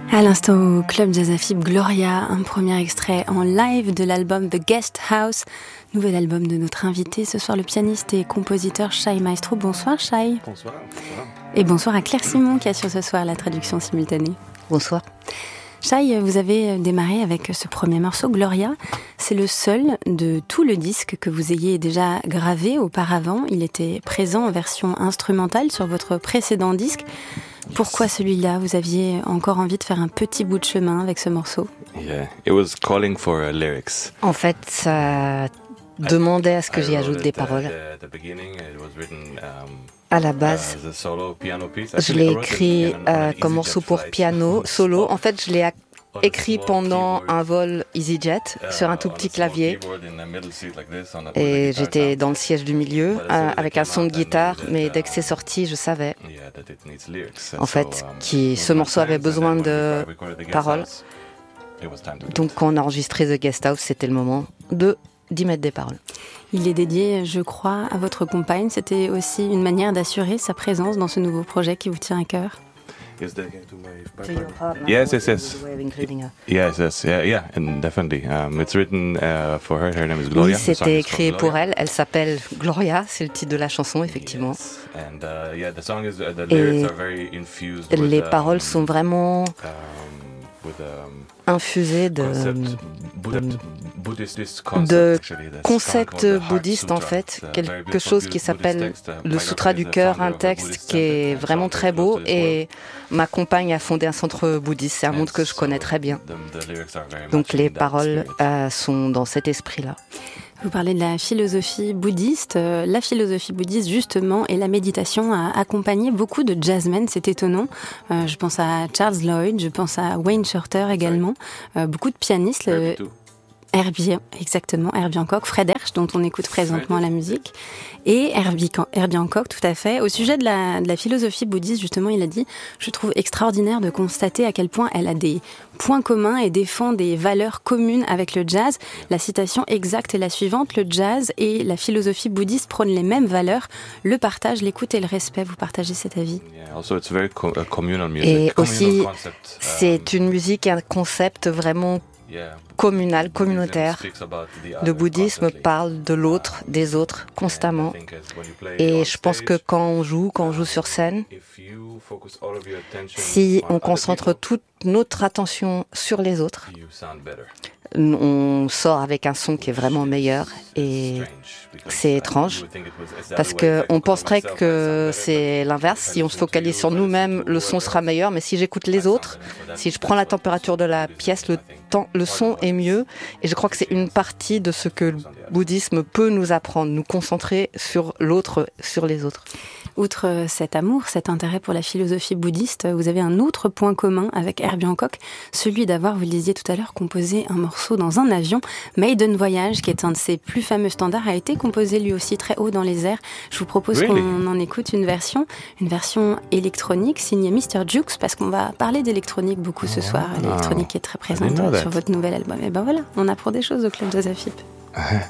À l'instant au Club Jazz AFIP, Gloria, un premier extrait en live de l'album The Guest House, nouvel album de notre invité. Ce soir, le pianiste et compositeur Shai Maestro. Bonsoir Shai. Bonsoir. Et bonsoir à Claire Simon qui assure ce soir la traduction simultanée. Bonsoir. Shai, vous avez démarré avec ce premier morceau, Gloria. C'est le seul de tout le disque que vous ayez déjà gravé auparavant. Il était présent en version instrumentale sur votre précédent disque. Pourquoi celui-là ? Vous aviez encore envie de faire un petit bout de chemin avec ce morceau ? Yeah, it was calling for lyrics. En fait, ça demandait à ce que j'y ajoute des paroles. À la base, je l'ai écrit comme morceau pour piano, solo. En fait, je l'ai écrit pendant un vol EasyJet sur un tout petit clavier. Et j'étais dans le siège du milieu avec un son de guitare, mais dès que c'est sorti, je savais en fait que ce morceau avait besoin de paroles. Donc quand on a enregistré The Guest House, c'était le moment d'y mettre des paroles. Il est dédié, je crois, à votre compagne. C'était aussi une manière d'assurer sa présence dans ce nouveau projet qui vous tient à cœur. Yes, and definitely. It's written for her. Her name is Gloria. Oui, c'était écrit pour elle. Elle s'appelle Gloria, c'est le titre de la chanson, effectivement. Et les paroles sont vraiment infusées de concepts bouddhistes, en fait, quelque chose qui s'appelle le Sutra du cœur, un texte qui est vraiment très beau, et ma compagne a fondé un centre bouddhiste, c'est un monde que je connais très bien. Donc les paroles sont dans cet esprit-là. Vous parlez de la philosophie bouddhiste. La philosophie bouddhiste, justement, et la méditation a accompagné beaucoup de jazzmen, c'est étonnant. Je pense à Charles Lloyd, je pense à Wayne Shorter également. Beaucoup de pianistes. Herbie Hancock, Fred Hersch, dont on écoute présentement la musique, et Herbie Hancock, tout à fait. Au sujet de la philosophie bouddhiste, justement, il a dit « Je trouve extraordinaire de constater à quel point elle a des points communs et défend des valeurs communes avec le jazz. La citation exacte est la suivante : le jazz et la philosophie bouddhiste prônent les mêmes valeurs, le partage, l'écoute et le respect. » Vous partagez cet avis ? Et aussi, c'est une musique, un concept vraiment communal, communautaire. Le bouddhisme parle de l'autre, des autres, constamment. Et je pense que quand on joue sur scène, si on concentre toute notre attention sur les autres, on sort avec un son qui est vraiment meilleur. Et c'est étrange, parce qu'on penserait que c'est l'inverse. Si on se focalise sur nous-mêmes, le son sera meilleur. Mais si j'écoute les autres, si je prends la température de la pièce, le son est mieux. Et je crois que c'est une partie de ce que le bouddhisme peut nous apprendre, nous concentrer sur l'autre, sur les autres. Outre cet amour, cet intérêt pour la philosophie bouddhiste, vous avez un autre point commun avec Herbie Hancock, celui d'avoir, vous le disiez tout à l'heure, composé un morceau dans un avion. Maiden Voyage, qui est un de ses plus fameux standards, a été composé lui aussi très haut dans les airs. Je vous propose qu'on en écoute une version électronique signée Mr. Jukes, parce qu'on va parler d'électronique beaucoup ce soir. L'électronique est très présente sur votre nouvel album. Et ben voilà, on apprend des choses au Club Jazz AFIP.